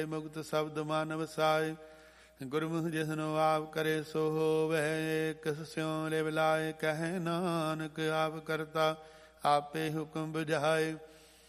ਮੁਕਤ ਸ਼ਬਦ ਮਨ ਵਸਾਏ। ਗੁਰਮੁਖ ਜਿਸਨੋ ਆਪ ਕਰੇ ਸੋ ਹੋਵੈ। ਕਿਸ ਸਿਉ ਲਿਵ ਲਾਏ ਕਹੈ ਨਾਨਕ। ਆਪ ਕਰਤਾ ਆਪੇ ਹੁਕਮ ਬੁਝਾਏ।